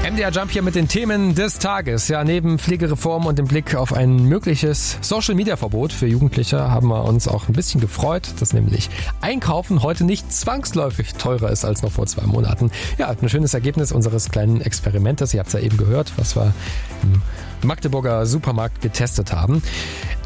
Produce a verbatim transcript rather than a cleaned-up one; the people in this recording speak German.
M D R Jump hier mit den Themen des Tages. Ja, neben Pflegereform und dem Blick auf ein mögliches Social-Media-Verbot für Jugendliche haben wir uns auch ein bisschen gefreut, dass nämlich Einkaufen heute nicht zwangsläufig teurer ist als noch vor zwei Monaten. Ja, ein schönes Ergebnis unseres kleinen Experimentes. Ihr habt es ja eben gehört, was wir im Magdeburger Supermarkt getestet haben.